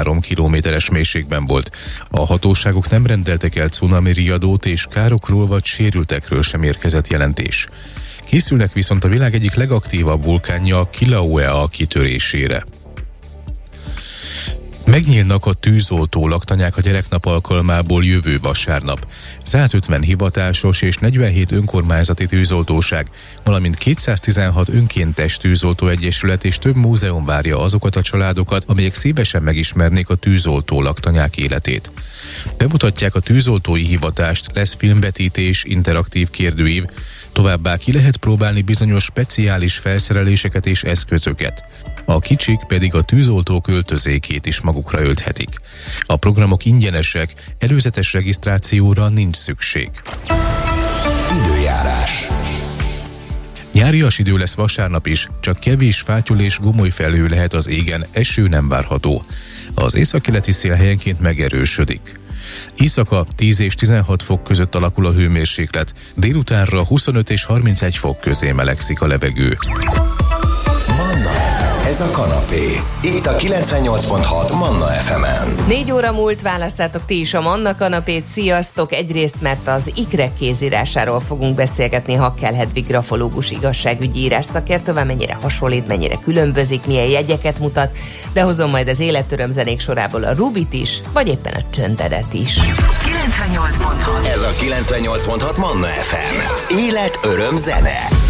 3 kilométeres mélységben volt. A hatóságok nem rendeltek el cunami riadót, és károkról vagy sérültekről sem érkezett jelentés. Készülnek viszont a világ egyik legaktívabb vulkánja, Kilauea kitörésére. Megnyílnak a tűzoltó laktanyák a gyereknap alkalmából jövő vasárnap. 150 hivatásos és 47 önkormányzati tűzoltóság, valamint 216 önkéntes tűzoltóegyesület és több múzeum várja azokat a családokat, amelyek szívesen megismernék a tűzoltó laktanyák életét. Bemutatják a tűzoltói hivatást, lesz filmvetítés, interaktív kérdőív, továbbá ki lehet próbálni bizonyos speciális felszereléseket és eszközöket. A kicsik pedig a tűzoltók öltözékét is magukra ölthetik. A programok ingyenesek, előzetes regisztrációra nincs szükség. Időjárás. Nyárias idő lesz vasárnap is, csak kevés fátyol és gomoly felhő lehet az égen, eső nem várható. Az északkeleti szél helyenként megerősödik. Éjszaka 10 és 16 fok között alakul a hőmérséklet, délutánra 25 és 31 fok közé melegszik a levegő. Ez a kanapé. Itt a 98.6 Manna FM-en. 4 óra múlt, választátok ti is a Manna kanapét. Sziasztok! Egyrészt, mert az ikrek kézírásáról fogunk beszélgetni Hakkel Hedvig grafológus igazságügyi írás szakértővel, mennyire hasonlít, mennyire különbözik, milyen jegyeket mutat, de hozom majd az életöröm zenék sorából a Rubit is, vagy éppen a csöndedet is. 98.6. Ez a 98.6 Manna FM. Életöröm zene.